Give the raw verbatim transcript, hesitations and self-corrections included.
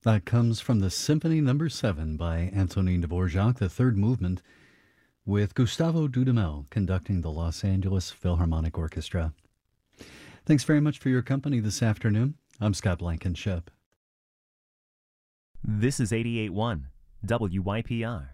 That comes from the Symphony Number Seven by Antonin Dvorak, the third movement, with Gustavo Dudamel conducting the Los Angeles Philharmonic Orchestra. Thanks very much for your company this afternoon. I'm Scott Blankenship. This is eighty-eight point one W Y P R.